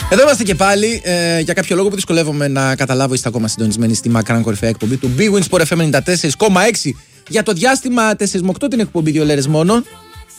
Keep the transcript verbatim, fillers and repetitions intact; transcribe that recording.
Εδώ είμαστε και πάλι. Ε, για κάποιο λόγο που δυσκολεύομαι να καταλάβω, είστε ακόμα συντονισμένοι στη μακράν κορυφαία εκπομπή του Big Win Sport εφ εμ ενενήντα τέσσερα κόμμα έξι για το διάστημα τέσσερα με οκτώ, την εκπομπή δύο λέρες μόνο.